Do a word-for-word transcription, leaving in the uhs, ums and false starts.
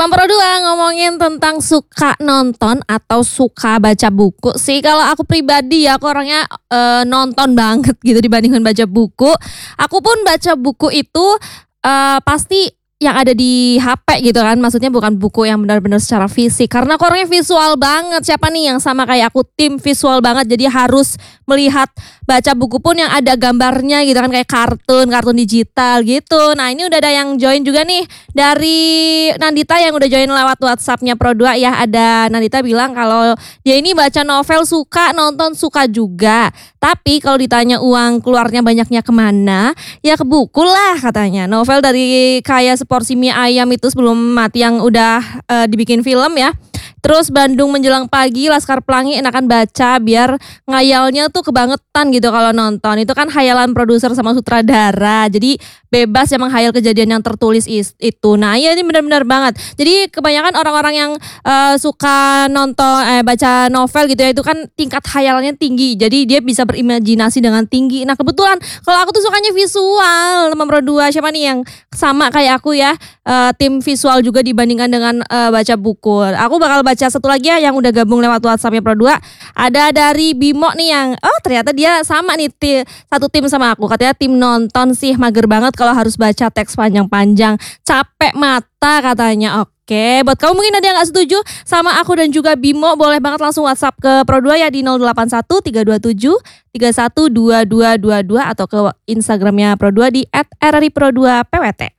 Mampro dua ngomongin tentang suka nonton atau suka baca buku sih. Kalau aku pribadi ya, aku orangnya e, nonton banget gitu dibandingkan baca buku. Aku pun baca buku itu e, pasti yang ada di H P gitu kan. Maksudnya bukan buku yang benar-benar secara fisik. Karena aku orangnya visual banget. Siapa nih yang sama kayak aku, tim visual banget. Jadi harus melihat baca buku pun yang ada gambarnya gitu kan. Kayak kartun, kartun digital gitu. Nah ini udah ada yang join juga nih dari Nandita yang udah join lewat WhatsAppnya Pro dua ya. Ada Nandita bilang kalau dia ini baca novel suka, nonton suka juga. Tapi kalau ditanya uang keluarnya banyaknya kemana, ya ke buku lah katanya. Novel dari kayak Seporsi Mie Ayam itu sebelum mati yang udah uh, dibikin film ya. Terus Bandung Menjelang Pagi, Laskar Pelangi enakan baca biar ngayalnya tuh kebangetan gitu kalau nonton. Itu kan hayalan produser sama sutradara. Jadi bebas emang hayal kejadian yang tertulis is, itu. Nah ya ini benar-benar banget. Jadi kebanyakan orang-orang yang uh, suka nonton, eh, baca novel gitu ya, itu kan tingkat hayalannya tinggi. Jadi dia bisa berimajinasi dengan tinggi. Nah kebetulan kalau aku tuh sukanya visual. Nomor dua siapa nih yang sama kayak aku ya, uh, tim visual juga dibandingkan dengan uh, baca buku. Aku bakal baca satu lagi ya yang udah gabung lewat WhatsAppnya Pro dua. Ada dari Bimo nih yang oh ternyata dia sama nih ti, satu tim sama aku. Katanya tim nonton sih, mager banget kalau harus baca teks panjang-panjang, capek mata katanya. Oke, buat kamu mungkin ada yang gak setuju sama aku dan juga Bimo, boleh banget langsung WhatsApp ke Pro dua ya di nol delapan satu tiga dua tujuh tiga satu dua dua dua dua atau ke Instagramnya Pro dua di et r r i pro dua p w t.